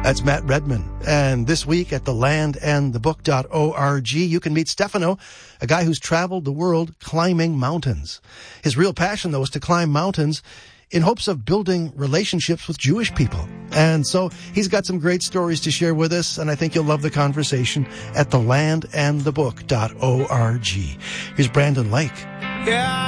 That's Matt Redman. And this week at thelandandthebook.org, you can meet Stefano, a guy who's traveled the world climbing mountains. His real passion, though, is to climb mountains in hopes of building relationships with Jewish people. And so he's got some great stories to share with us, and I think you'll love the conversation at thelandandthebook.org. Here's Brandon Lake. Yeah.